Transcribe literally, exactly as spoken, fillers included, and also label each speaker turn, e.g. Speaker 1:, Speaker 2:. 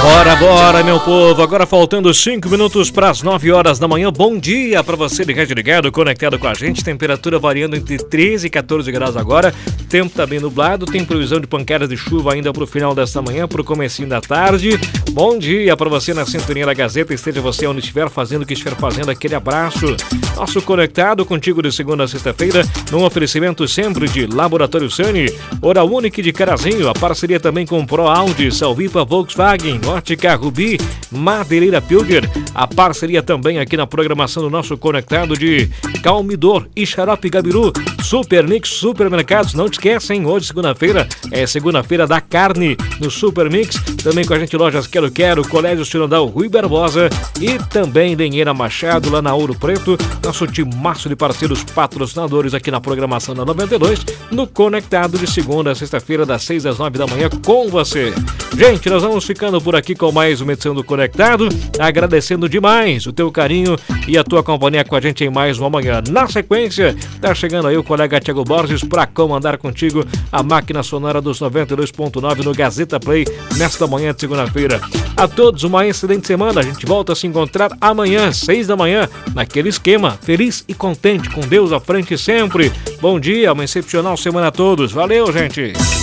Speaker 1: Bora, bora, meu povo. Agora faltando cinco minutos para as nove horas da manhã. Bom dia para você ligado, ligado, conectado com a gente. Temperatura variando entre treze e quatorze graus agora. Tempo tá bem nublado. Tem previsão de pancadas de chuva ainda pro final desta manhã, pro comecinho da tarde. Bom dia para você na sintonia da Gazeta. Esteja você onde estiver fazendo o que estiver fazendo. Aquele abraço. Nosso conectado contigo de segunda a sexta-feira, num oferecimento sempre de Laboratório Sani, Hora Única de Carazinho, a parceria também com Pro Audi, Salvipa Volkswagen, Ótica Rubi, Madeireira Pilger, a parceria também aqui na programação do nosso conectado de Calmidor e Xarope Gabiru, Super Mix Supermercados. Não te esquecem, hoje segunda-feira é segunda-feira da carne no Super Mix, também com a gente Lojas Quero Quero, Colégio Cirondal Rui Barbosa e também Lenheira Machado lá na Ouro Preto, nosso timaço de parceiros patrocinadores aqui na programação da noventa e dois, no Conectado de segunda a sexta-feira das seis às nove da manhã com você. Gente, nós vamos ficando por aqui com mais uma edição do Conectado, agradecendo demais o teu carinho e a tua companhia com a gente em mais uma manhã. Na sequência, tá chegando aí o colega Thiago Borges para comandar contigo a máquina sonora dos noventa e dois ponto nove no Gazeta Play nesta manhã de segunda-feira. A todos uma excelente semana, a gente volta a se encontrar amanhã, seis da manhã, naquele esquema, feliz e contente, com Deus à frente sempre. Bom dia, uma excepcional semana a todos. Valeu, gente!